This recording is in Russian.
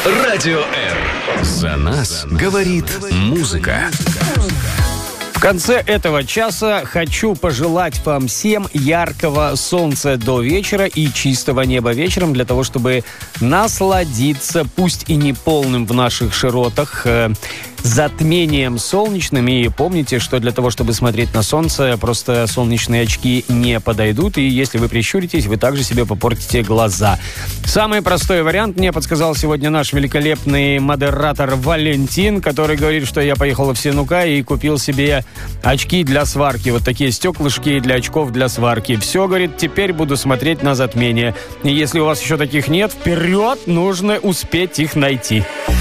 Радио М. За нас говорит музыка. В конце этого часа хочу пожелать вам всем яркого солнца до вечера и чистого неба вечером, для того, чтобы насладиться, пусть и не полным в наших широтах, затмением солнечным. И помните, что для того, чтобы смотреть на солнце, просто солнечные очки не подойдут. И если вы прищуритесь, вы также себе попортите глаза. Самый простой вариант мне подсказал сегодня наш великолепный модератор Валентин, который говорит, что я поехал в Сенука и купил себе очки для сварки. Вот такие стеклышки для очков для сварки. Все, говорит, теперь буду смотреть на затмение. И если у вас еще таких нет, вперед, нужно успеть их найти.